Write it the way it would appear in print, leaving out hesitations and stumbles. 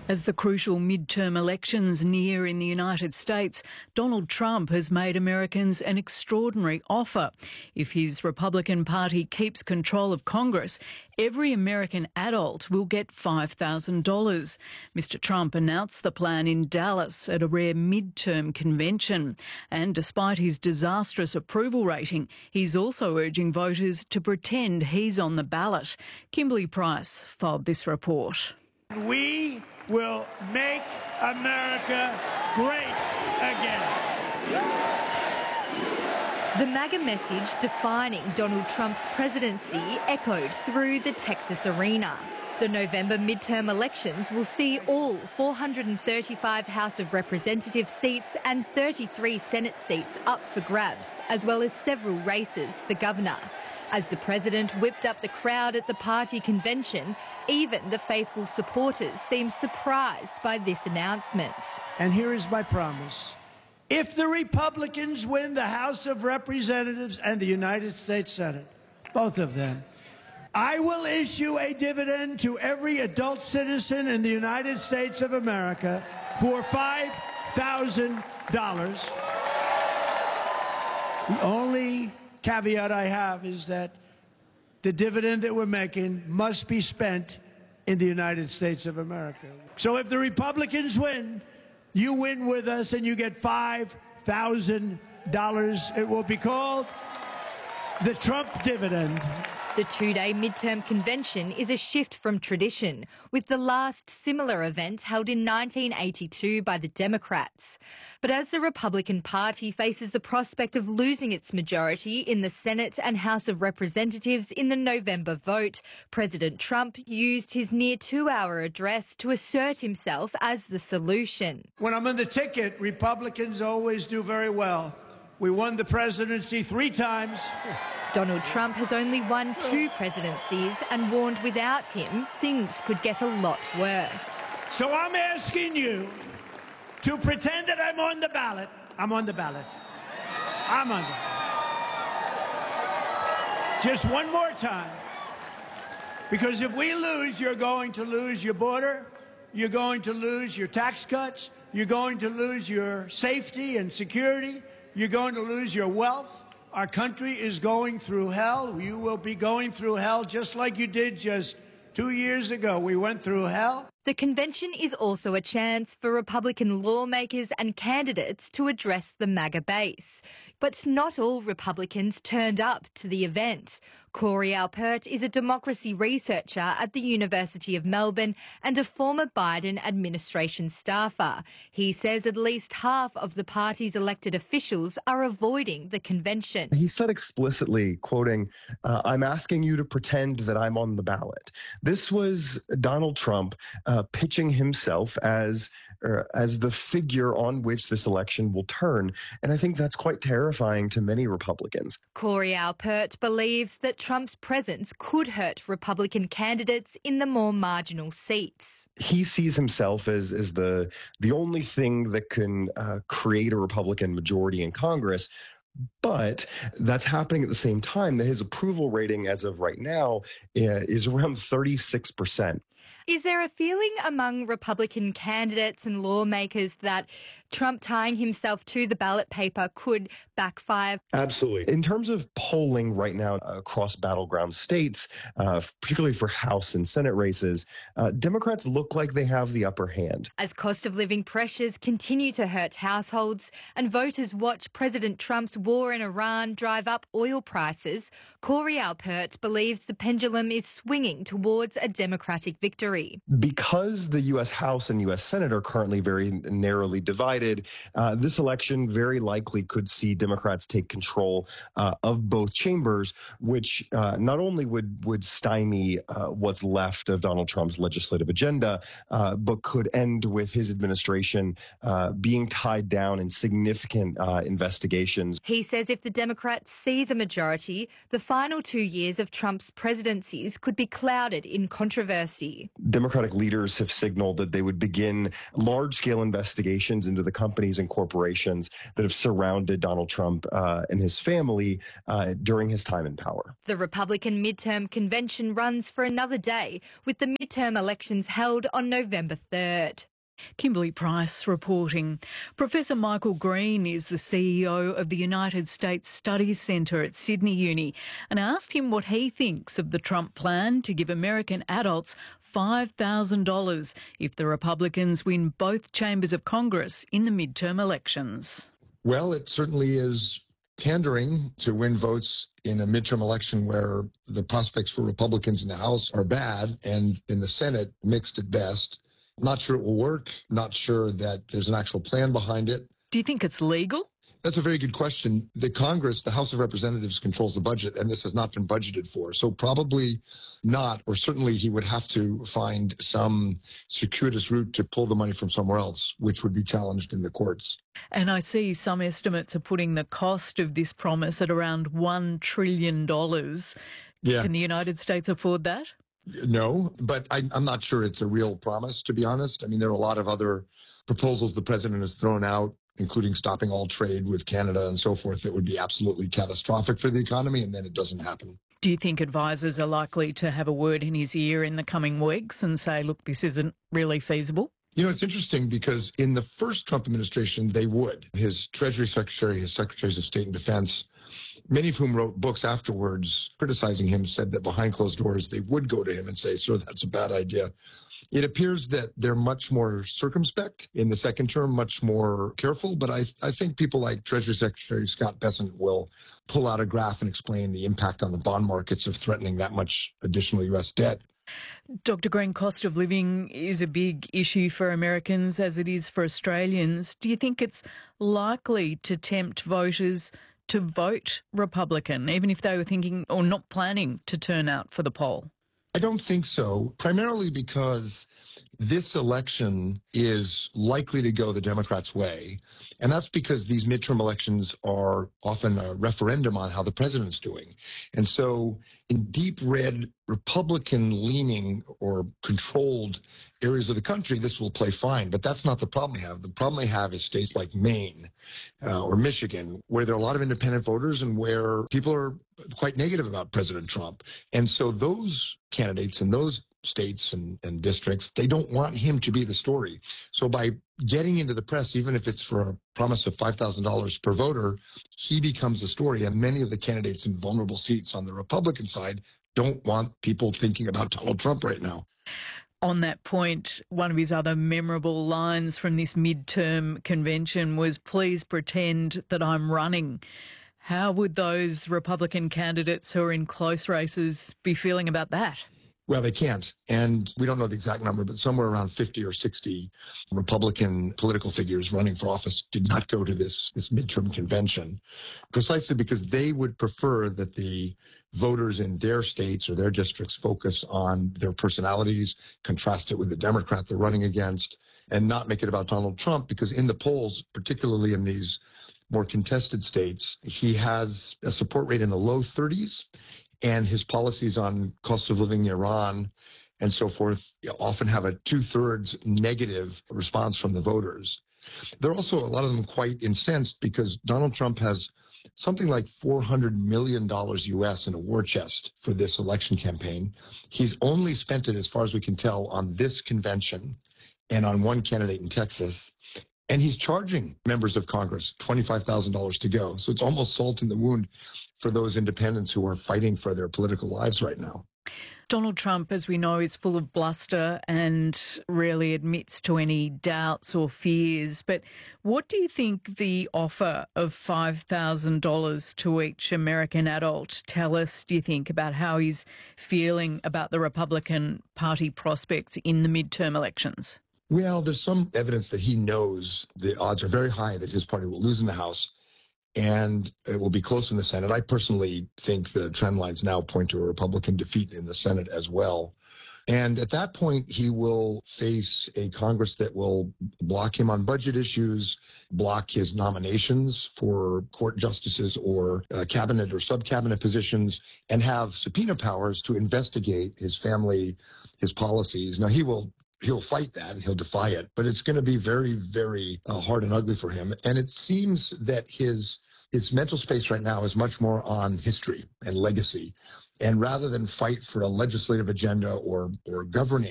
As the crucial midterm elections near in the United States, Donald Trump has made Americans an extraordinary offer. If his Republican Party keeps control of Congress, every American adult will get $5,000. Mr. Trump announced the plan in Dallas at a rare midterm convention. And despite his disastrous approval rating, he's also urging voters to pretend he's on the ballot. Kimberly Price filed this report. We will make America great again. The MAGA message defining Donald Trump's presidency echoed through the Texas arena. The November midterm elections will see all 435 House of Representatives seats and 33 Senate seats up for grabs, as well as several races for governor. As the president whipped up the crowd at the party convention, even the faithful supporters seemed surprised by this announcement. And here is my promise. If the Republicans win the House of Representatives and the United States Senate, both of them, I will issue a dividend to every adult citizen in the United States of America for $5,000. The only caveat I have is that the dividend that we're making must be spent in the United States of America. So if the Republicans win, you win with us and you get $5,000. It will be called the Trump dividend. The two-day midterm convention is a shift from tradition, with the last similar event held in 1982 by the Democrats. But as the Republican Party faces the prospect of losing its majority in the Senate and House of Representatives in the November vote, President Trump used his near two-hour address to assert himself as the solution. When I'm on the ticket, Republicans always do very well. We won the presidency 3 times. Donald Trump has only won 2 presidencies and warned without him things could get a lot worse. So I'm asking you to pretend that I'm on the ballot. I'm on the ballot. I'm on the ballot. Just one more time. Because if we lose, you're going to lose your border. You're going to lose your tax cuts. You're going to lose your safety and security. You're going to lose your wealth. Our country is going through hell. You will be going through hell just like you did just 2 years ago. We went through hell. The convention is also a chance for Republican lawmakers and candidates to address the MAGA base. But not all Republicans turned up to the event. Corey Alpert is a democracy researcher at the University of Melbourne and a former Biden administration staffer. He says at least half of the party's elected officials are avoiding the convention. He said explicitly, quoting, I'm asking you to pretend that I'm on the ballot. This was Donald Trump pitching himself as the figure on which this election will turn. And I think that's quite terrifying to many Republicans. Corey Alpert believes that Trump's presence could hurt Republican candidates in the more marginal seats. He sees himself as the only thing that can create a Republican majority in Congress. But that's happening at the same time that his approval rating as of right now is around 36%. Is there a feeling among Republican candidates and lawmakers that Trump tying himself to the ballot paper could backfire? Absolutely. In terms of polling right now across battleground states, particularly for House and Senate races, Democrats look like they have the upper hand. As cost of living pressures continue to hurt households and voters watch President Trump's war in Iran drive up oil prices, Corey Alpert believes the pendulum is swinging towards a Democratic victory. Because the U.S. House and U.S. Senate are currently very narrowly divided, this election very likely could see Democrats take control of both chambers, which not only would stymie what's left of Donald Trump's legislative agenda, but could end with his administration being tied down in significant investigations. He says if the Democrats seize a majority, the final 2 years of Trump's presidencies could be clouded in controversy. Democratic leaders have signaled that they would begin large-scale investigations into the companies and corporations that have surrounded Donald Trump and his family during his time in power. The Republican midterm convention runs for another day, with the midterm elections held on November 3rd. Kimberly Price reporting. Professor Michael Green is the CEO of the United States Studies Centre at Sydney Uni, and I asked him what he thinks of the Trump plan to give American adults $5,000 if the Republicans win both chambers of Congress in the midterm elections. Well, it certainly is pandering to win votes in a midterm election where the prospects for Republicans in the House are bad and in the Senate mixed at best. Not sure it will work. Not sure that there's an actual plan behind it. Do you think it's legal? That's a very good question. The Congress, the House of Representatives, controls the budget, and this has not been budgeted for. So probably not, or certainly he would have to find some circuitous route to pull the money from somewhere else, which would be challenged in the courts. And I see some estimates are putting the cost of this promise at around $1 trillion. Yeah. Can the United States afford that? No, but I'm not sure it's a real promise, to be honest. I mean, there are a lot of other proposals the president has thrown out, including stopping all trade with Canada and so forth, that would be absolutely catastrophic for the economy, and then it doesn't happen. Do you think advisors are likely to have a word in his ear in the coming weeks and say, look, this isn't really feasible? You know, it's interesting because in the first Trump administration, they would. His Treasury Secretary, his Secretaries of State and Defense, many of whom wrote books afterwards criticizing him, said that behind closed doors, they would go to him and say, sir, that's a bad idea. It appears that they're much more circumspect in the second term, much more careful. But I think people like Treasury Secretary Scott Bessent will pull out a graph and explain the impact on the bond markets of threatening that much additional U.S. debt. Dr. Green, cost of living is a big issue for Americans as it is for Australians. Do you think it's likely to tempt voters to vote Republican, even if they were thinking or not planning to turn out for the poll? I don't think so, primarily because this election is likely to go the Democrats' way. And that's because these midterm elections are often a referendum on how the president's doing. And so in deep red Republican-leaning or controlled areas of the country, this will play fine. But that's not the problem they have. The problem they have is states like Maine or Michigan, where there are a lot of independent voters and where people are quite negative about President Trump. And so those candidates in those states and districts, they don't want him to be the story. So by getting into the press, even if it's for a promise of $5,000 per voter, he becomes the story. And many of the candidates in vulnerable seats on the Republican side don't want people thinking about Donald Trump right now. On that point, one of his other memorable lines from this midterm convention was, please pretend that I'm running. How would those Republican candidates who are in close races be feeling about that? Well, they can't. And we don't know the exact number, but somewhere around 50 or 60 Republican political figures running for office did not go to this midterm convention, precisely because they would prefer that the voters in their states or their districts focus on their personalities, contrast it with the Democrat they're running against, and not make it about Donald Trump, because in the polls, particularly in these more contested states, he has a support rate in the low 30s. And his policies on cost of living in Iran and so forth often have a 2/3 negative response from the voters. They're also, a lot of them, quite incensed because Donald Trump has something like $400 million US in a war chest for this election campaign. He's only spent it, as far as we can tell, on this convention and on one candidate in Texas. And he's charging members of Congress $25,000 to go. So it's almost salt in the wound for those independents who are fighting for their political lives right now. Donald Trump, as we know, is full of bluster and rarely admits to any doubts or fears. But what do you think the offer of $5,000 to each American adult tell us, do you think, about how he's feeling about the Republican Party prospects in the midterm elections? Well, there's some evidence that he knows the odds are very high that his party will lose in the House and it will be close in the Senate. I personally think the trend lines now point to a Republican defeat in the Senate as well. And at that point, he will face a Congress that will block him on budget issues, block his nominations for court justices or cabinet or sub-cabinet positions, and have subpoena powers to investigate his family, his policies. Now, he'll fight that and he'll defy it, but it's going to be very, very hard and ugly for him. And it seems that his mental space right now is much more on history and legacy. And rather than fight for a legislative agenda or governing